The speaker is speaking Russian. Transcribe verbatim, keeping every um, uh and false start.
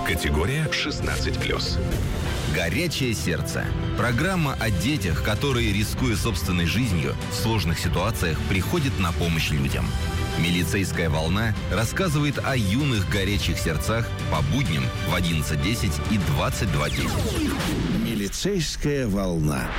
Категория шестнадцать плюс. «Горячее сердце». Программа о детях, которые, рискуя собственной жизнью, в сложных ситуациях приходят на помощь людям. «Милицейская волна» рассказывает о юных горячих сердцах по будням в одиннадцать десять и двадцать два десять. «Милицейская волна».